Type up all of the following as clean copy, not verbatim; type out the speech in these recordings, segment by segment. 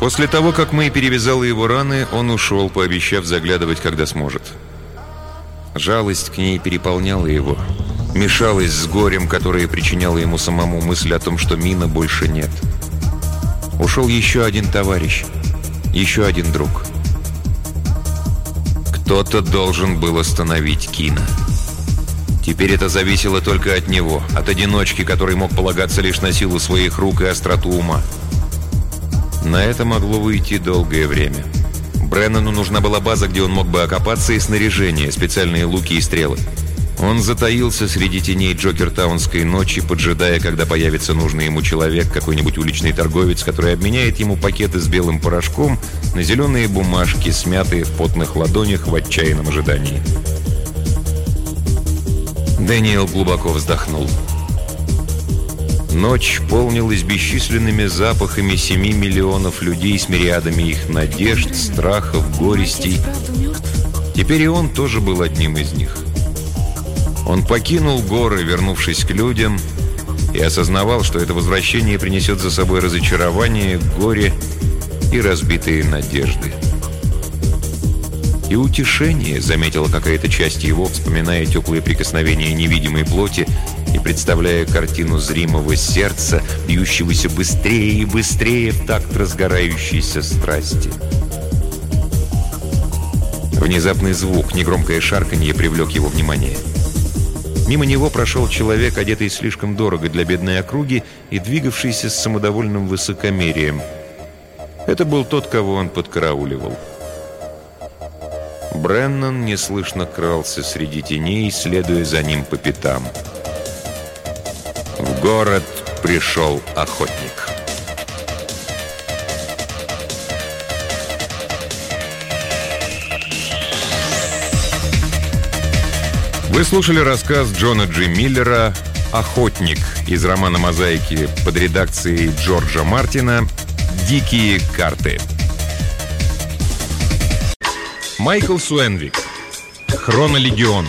После того, как Мэй перевязала его раны, он ушел, пообещав заглядывать, когда сможет. Жалость к ней переполняла его, мешалась с горем, которое причиняла ему самому мысль о том, что Мина больше нет. Ушел еще один товарищ, еще один друг. Кто-то должен был остановить Кина. Теперь это зависело только от него, от одиночки, который мог полагаться лишь на силу своих рук и остроту ума. На это могло уйти долгое время. Бреннану нужна была база, где он мог бы окопаться, и снаряжение, специальные луки и стрелы. Он затаился среди теней Джокертаунской ночи, поджидая, когда появится нужный ему человек, какой-нибудь уличный торговец, который обменяет ему пакеты с белым порошком на зеленые бумажки, смятые в потных ладонях в отчаянном ожидании. Дэниел глубоко вздохнул. Ночь полнилась бесчисленными запахами 7 миллионов людей с мириадами их надежд, страхов, горестей. Теперь и он тоже был одним из них. Он покинул горы, вернувшись к людям, и осознавал, что это возвращение принесет за собой разочарование, горе и разбитые надежды. И утешение, заметила какая-то часть его, вспоминая теплые прикосновения невидимой плоти и представляя картину зримого сердца, бьющегося быстрее и быстрее в такт разгорающейся страсти. Внезапный звук, негромкое шарканье привлек его внимание. Мимо него прошел человек, одетый слишком дорого для бедной округи и двигавшийся с самодовольным высокомерием. Это был тот, кого он подкарауливал. Бреннан неслышно крался среди теней, следуя за ним по пятам. В город пришел охотник. Вы слушали рассказ Джона Джи Миллера «Охотник» из романа «Мозаики» под редакцией Джорджа Мартина «Дикие карты». Майкл Суэнвик. Хронолегион.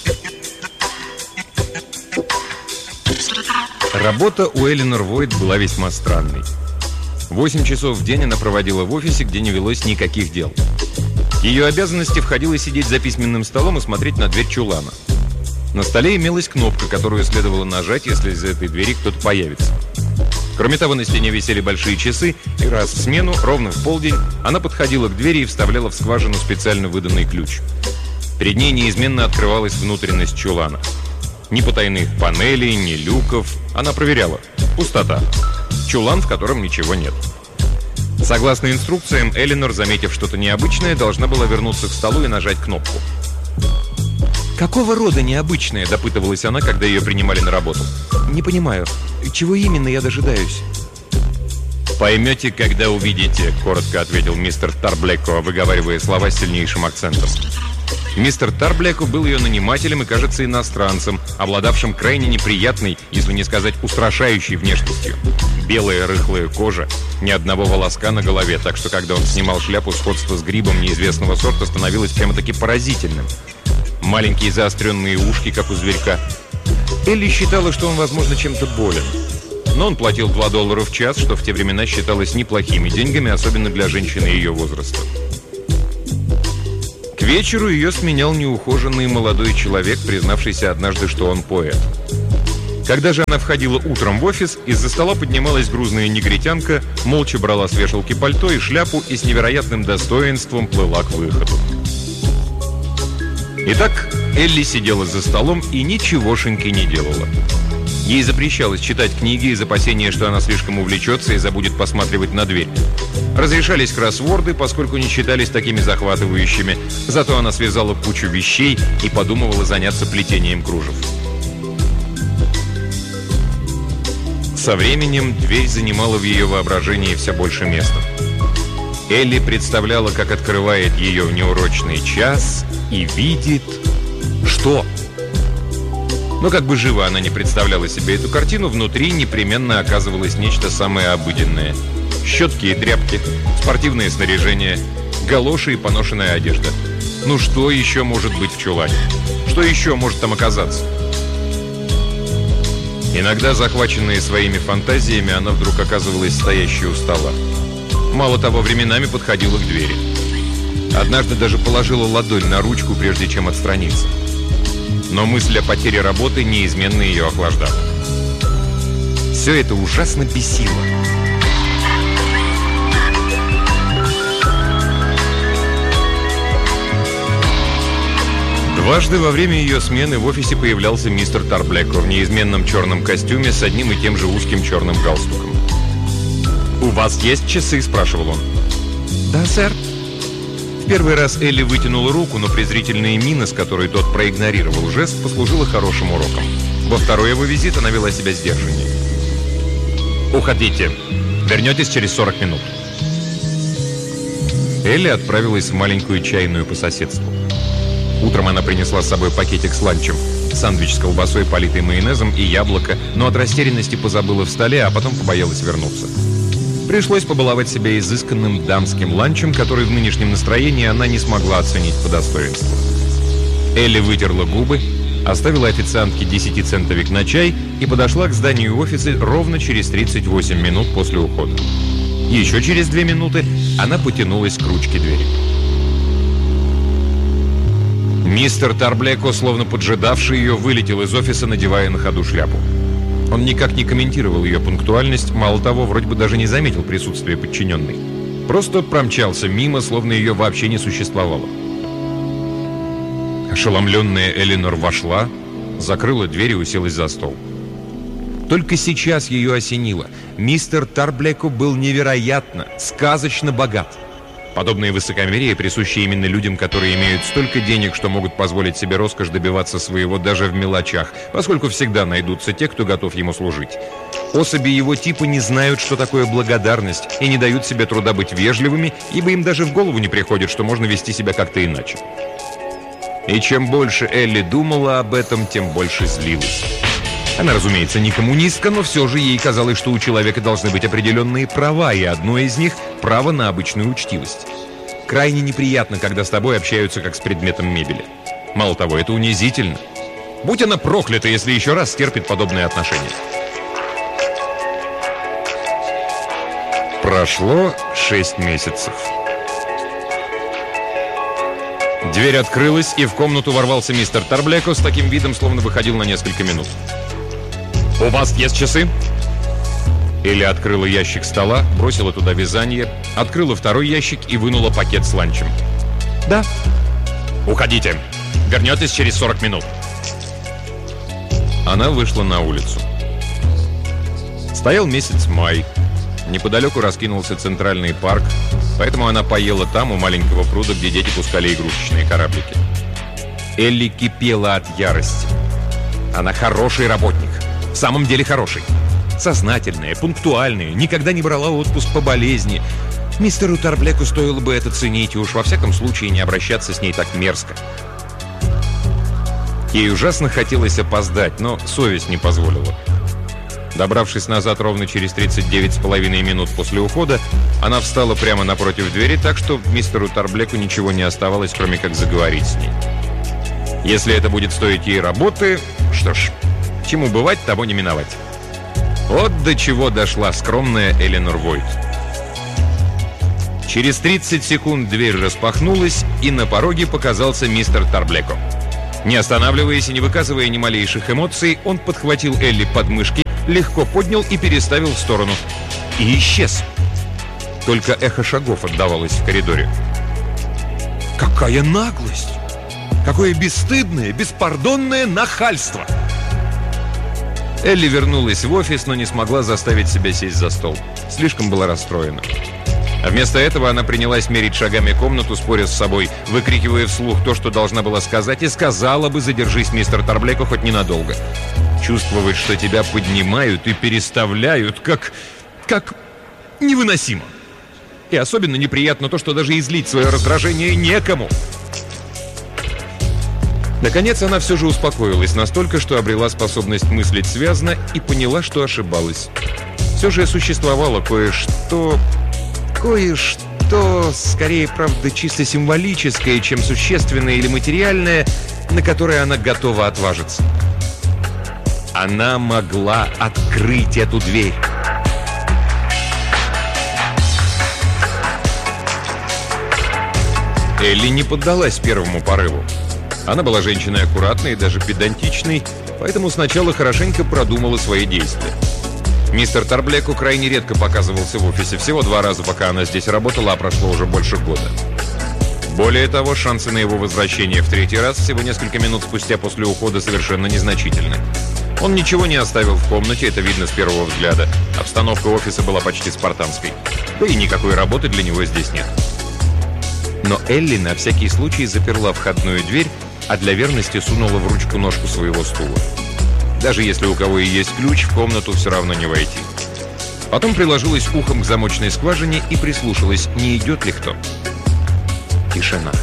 Работа у Эленор Войт была весьма странной. 8 часов в день она проводила в офисе, где не велось никаких дел. В ее обязанности входило сидеть за письменным столом и смотреть на дверь чулана. На столе имелась кнопка, которую следовало нажать, если из этой двери кто-то появится. Кроме того, на стене висели большие часы, и раз в смену, ровно в полдень, она подходила к двери и вставляла в скважину специально выданный ключ. Перед ней неизменно открывалась внутренность чулана. Ни потайных панелей, ни люков. Она проверяла. Пустота. Чулан, в котором ничего нет. Согласно инструкциям, Эленор, заметив что-то необычное, должна была вернуться к столу и нажать кнопку. «Какого рода необычное?» – допытывалась она, когда ее принимали на работу. «Не понимаю. Чего именно я дожидаюсь?» «Поймете, когда увидите», – коротко ответил мистер Тарблеко, выговаривая слова с сильнейшим акцентом. Мистер Тарблеко был ее нанимателем и, кажется, иностранцем, обладавшим крайне неприятной, если не сказать устрашающей внешностью. Белая рыхлая кожа, ни одного волоска на голове, так что, когда он снимал шляпу, сходство с грибом неизвестного сорта становилось прямо-таки поразительным. Маленькие заостренные ушки, как у зверька. Элли считала, что он, возможно, чем-то болен. Но он платил $2 в час, что в те времена считалось неплохими деньгами, особенно для женщины ее возраста. К вечеру ее сменял неухоженный молодой человек, признавшийся однажды, что он поэт. Когда же она входила утром в офис, из-за стола поднималась грузная негритянка, молча брала с вешалки пальто и шляпу и с невероятным достоинством плыла к выходу. Итак, Элли сидела за столом и ничегошеньки не делала. Ей запрещалось читать книги из опасения, что она слишком увлечется и забудет посматривать на дверь. Разрешались кроссворды, поскольку не считались такими захватывающими. Зато она связала кучу вещей и подумывала заняться плетением кружев. Со временем дверь занимала в ее воображении все больше места. Элли представляла, как открывает ее в неурочный час и видит... Что? Но как бы живо она не представляла себе эту картину, внутри непременно оказывалось нечто самое обыденное. Щетки и тряпки, спортивное снаряжение, галоши и поношенная одежда. Ну что еще может быть в чулане? Что еще может там оказаться? Иногда, захваченная своими фантазиями, она вдруг оказывалась стоящей у стола. Мало того, временами подходила к двери. Однажды даже положила ладонь на ручку, прежде чем отстраниться. Но мысль о потере работы неизменно ее охлаждала. Все это ужасно бесило. Дважды во время ее смены в офисе появлялся мистер Тарблеко в неизменном черном костюме с одним и тем же узким черным галстуком. «У вас есть часы?» – спрашивал он. «Да, сэр». В первый раз Элли вытянула руку, но презрительная мина, с которой тот проигнорировал жест, послужила хорошим уроком. Во второй его визит она вела себя сдержаннее. «Уходите. Вернетесь через 40 минут». Элли отправилась в маленькую чайную по соседству. Утром она принесла с собой пакетик с ланчем, сэндвич с колбасой, политой майонезом и яблоко, но от растерянности позабыла в столе, а потом побоялась вернуться. Пришлось побаловать себя изысканным дамским ланчем, который в нынешнем настроении она не смогла оценить по достоинству. Элли вытерла губы, оставила официантке 10-центовик на чай и подошла к зданию офиса ровно через 38 минут после ухода. Еще через 2 минуты она потянулась к ручке двери. Мистер Тарблеко, словно поджидавший ее, вылетел из офиса, надевая на ходу шляпу. Он никак не комментировал ее пунктуальность, мало того, вроде бы даже не заметил присутствия подчиненной. Просто промчался мимо, словно ее вообще не существовало. Ошеломленная Эленор вошла, закрыла дверь и уселась за стол. Только сейчас ее осенило. Мистер Тарблеко был невероятно, сказочно богат. Подобное высокомерие присуще именно людям, которые имеют столько денег, что могут позволить себе роскошь добиваться своего даже в мелочах, поскольку всегда найдутся те, кто готов ему служить. Особи его типа не знают, что такое благодарность, и не дают себе труда быть вежливыми, ибо им даже в голову не приходит, что можно вести себя как-то иначе. И чем больше Элли думала об этом, тем больше злилась. Она, разумеется, не коммунистка, но все же ей казалось, что у человека должны быть определенные права, и одно из них – право на обычную учтивость. Крайне неприятно, когда с тобой общаются как с предметом мебели. Мало того, это унизительно. Будь она проклята, если еще раз стерпит подобные отношения. Прошло 6 месяцев. Дверь открылась, и в комнату ворвался мистер Тарблеко с таким видом, словно выходил на несколько минут. «У вас есть часы?» Элли открыла ящик стола, бросила туда вязание, открыла второй ящик и вынула пакет с ланчем. «Да». «Уходите. Вернетесь через 40 минут». Она вышла на улицу. Стоял месяц май. Неподалеку раскинулся центральный парк, поэтому она поела там, у маленького пруда, где дети пускали игрушечные кораблики. Элли кипела от ярости. Она хороший работник. В самом деле хороший. Сознательная, пунктуальная, никогда не брала отпуск по болезни. Мистеру Тарблеку стоило бы это ценить, и уж во всяком случае не обращаться с ней так мерзко. Ей ужасно хотелось опоздать, но совесть не позволила. Добравшись назад ровно через 39,5 минут после ухода, она встала прямо напротив двери, так что мистеру Тарблеку ничего не оставалось, кроме как заговорить с ней. Если это будет стоить ей работы, что ж, чему бывать, того не миновать. Вот до чего дошла скромная Эленор Войт. Через 30 секунд дверь распахнулась, и на пороге показался мистер Тарблеко. Не останавливаясь и не выказывая ни малейших эмоций, он подхватил Элли под мышки, легко поднял и переставил в сторону. И исчез. Только эхо шагов отдавалось в коридоре. Какая наглость! Какое бесстыдное, беспардонное нахальство! Элли вернулась в офис, но не смогла заставить себя сесть за стол. Слишком была расстроена. А вместо этого она принялась мерить шагами комнату, споря с собой, выкрикивая вслух то, что должна была сказать, и сказала бы: «Задержись, мистер Тарблеко, хоть ненадолго». Чувствовать, что тебя поднимают и переставляют, как невыносимо. И особенно неприятно то, что даже излить свое раздражение некому. Наконец она все же успокоилась настолько, что обрела способность мыслить связно и поняла, что ошибалась. Все же существовало кое-что, скорее, правда, чисто символическое, чем существенное или материальное, на которое она готова отважиться. Она могла открыть эту дверь. Элли не поддалась первому порыву. Она была женщиной аккуратной и даже педантичной, поэтому сначала хорошенько продумала свои действия. Мистер Тарблеко крайне редко показывался в офисе, всего 2 раза, пока она здесь работала, а прошло уже больше года. Более того, шансы на его возвращение в 3-й раз всего несколько минут спустя после ухода совершенно незначительны. Он ничего не оставил в комнате, это видно с первого взгляда. Обстановка офиса была почти спартанской. Да и никакой работы для него здесь нет. Но Элли на всякий случай заперла входную дверь, а для верности сунула в ручку ножку своего стула. Даже если у кого и есть ключ, в комнату все равно не войти. Потом приложилась ухом к замочной скважине и прислушалась, не идет ли кто. Тишина.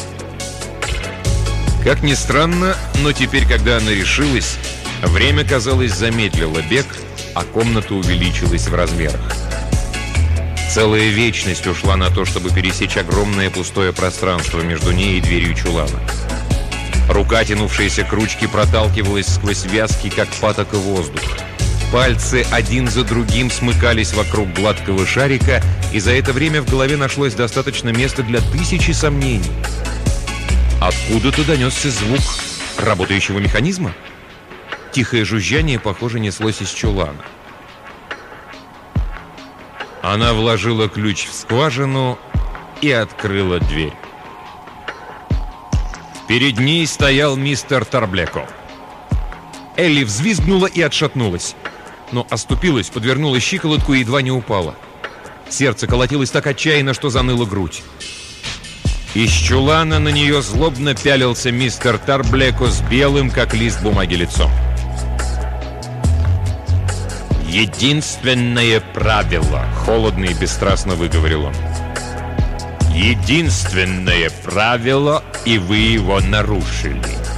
Как ни странно, но теперь, когда она решилась, время, казалось, замедлило бег, а комната увеличилась в размерах. Целая вечность ушла на то, чтобы пересечь огромное пустое пространство между ней и дверью чулана. Рука, тянувшаяся к ручке, проталкивалась сквозь вязкий, как патока, воздух. Пальцы один за другим смыкались вокруг гладкого шарика, и за это время в голове нашлось достаточно места для 1000 сомнений. Откуда-то донесся звук работающего механизма. Тихое жужжание, похоже, неслось из чулана. Она вложила ключ в скважину и открыла дверь. Перед ней стоял мистер Тарблеко. Элли взвизгнула и отшатнулась, но оступилась, подвернула щиколотку и едва не упала. Сердце колотилось так отчаянно, что заныла грудь. Из чулана на нее злобно пялился мистер Тарблеко с белым, как лист бумаги, лицом. «Единственное правило», — холодно и бесстрастно выговорил он. «Единственное правило, и вы его нарушили».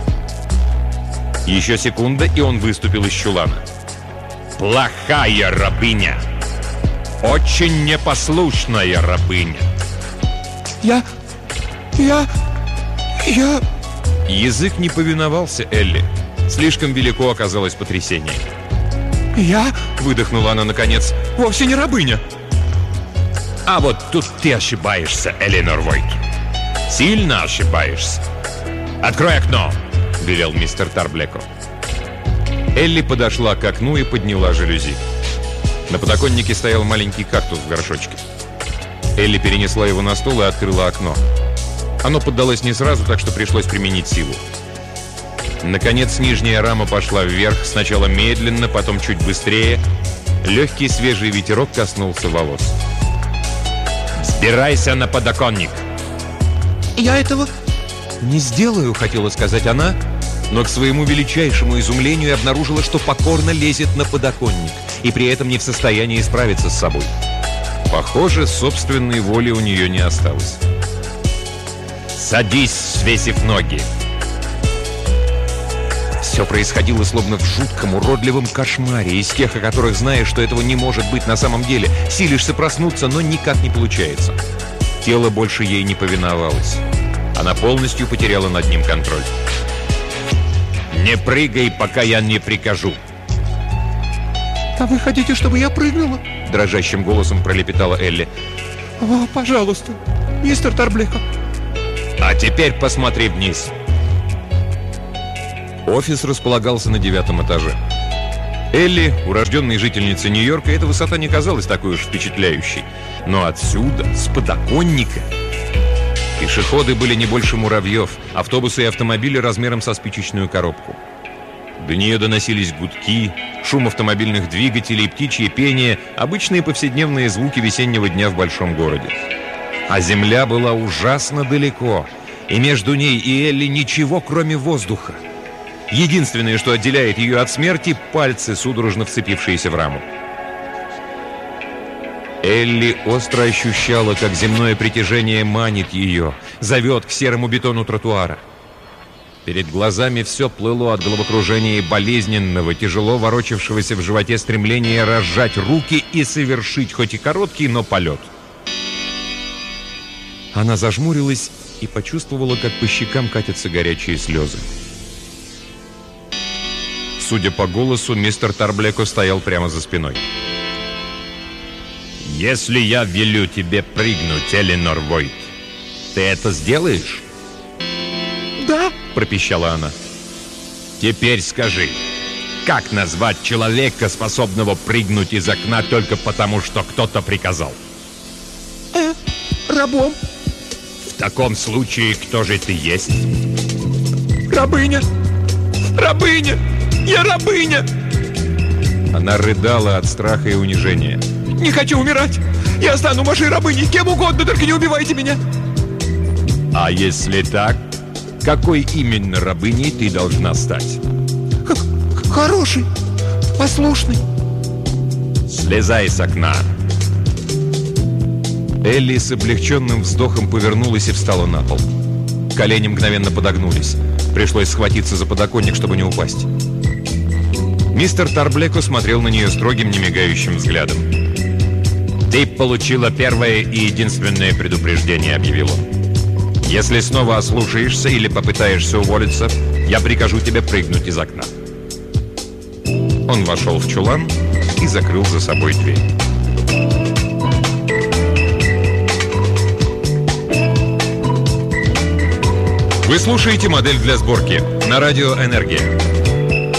Еще секунда, и он выступил из чулана. «Плохая рабыня! Очень непослушная рабыня!» Я... Язык не повиновался Элли. Слишком велико оказалось потрясение. «Я...» — выдохнула она наконец. «Вовсе не рабыня!» «А вот тут ты ошибаешься, Эленор Войт. Сильно ошибаешься. Открой окно!» — велел мистер Тарблеко. Элли подошла к окну и подняла жалюзи. На подоконнике стоял маленький кактус в горшочке. Элли перенесла его на стол и открыла окно. Оно поддалось не сразу, так что пришлось применить силу. Наконец, нижняя рама пошла вверх, сначала медленно, потом чуть быстрее. Легкий свежий ветерок коснулся волос. «Взбирайся на подоконник!» «Я этого «Не сделаю», — хотела сказать она, но к своему величайшему изумлению обнаружила, что покорно лезет на подоконник и при этом не в состоянии справиться с собой. Похоже, собственной воли у нее не осталось. «Садись, свесив ноги!» Все происходило словно в жутком, уродливом кошмаре, из тех, о которых знаешь, что этого не может быть на самом деле. Силишься проснуться, но никак не получается. Тело больше ей не повиновалось. Она полностью потеряла над ним контроль. «Не прыгай, пока я не прикажу!» «А вы хотите, чтобы я прыгнула?» Дрожащим голосом пролепетала Элли. «О, пожалуйста, мистер Тарблеко!» «А теперь посмотри вниз!» Офис располагался на 9-м этаже. Элли, урожденной жительницей Нью-Йорка, эта высота не казалась такой уж впечатляющей. Но отсюда, с подоконника... Пешеходы были не больше муравьев, автобусы и автомобили размером со спичечную коробку. До нее доносились гудки, шум автомобильных двигателей, птичье пение, обычные повседневные звуки весеннего дня в большом городе. А земля была ужасно далеко, и между ней и Элли ничего, кроме воздуха. Единственное, что отделяет ее от смерти — пальцы, судорожно вцепившиеся в раму. Элли остро ощущала, как земное притяжение манит ее, зовет к серому бетону тротуара. Перед глазами все плыло от головокружения и болезненного, тяжело ворочавшегося в животе стремления разжать руки и совершить хоть и короткий, но полет. Она зажмурилась и почувствовала, как по щекам катятся горячие слезы. Судя по голосу, мистер Тарблеко стоял прямо за спиной. «Если я велю тебе прыгнуть, Эленор Войт, Ты это сделаешь? Да. Пропищала она. Теперь скажи, как назвать человека, способного прыгнуть из окна только потому, что кто-то приказал? Рабом. В таком случае, кто же ты есть? Рабыня. Рабыня. Я рабыня. Она рыдала от страха и унижения. Не хочу умирать. Я стану вашей рабыней, кем угодно, только не убивайте меня. А если так, какой именно рабыней ты должна стать? Хороший, послушный. Слезай с окна. Элли с облегченным вздохом повернулась и встала на пол. Колени мгновенно подогнулись. Пришлось схватиться за подоконник, чтобы не упасть. Мистер Тарблеко смотрел на нее строгим, немигающим взглядом. «Ты получила первое и единственное предупреждение», — объявил он. «Если снова ослушаешься или попытаешься уволиться, я прикажу тебе прыгнуть из окна». Он вошел в чулан и закрыл за собой дверь. Вы слушаете «Модель для сборки» на радио «Энергия».